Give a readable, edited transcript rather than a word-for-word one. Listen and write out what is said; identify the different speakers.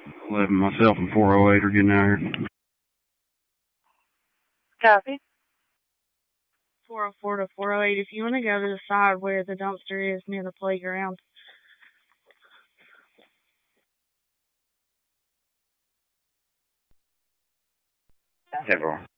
Speaker 1: Myself and 408 are getting out here.
Speaker 2: Copy.
Speaker 3: 404 to 408, if you want to go to the side where the dumpster is near the playground.
Speaker 2: Several.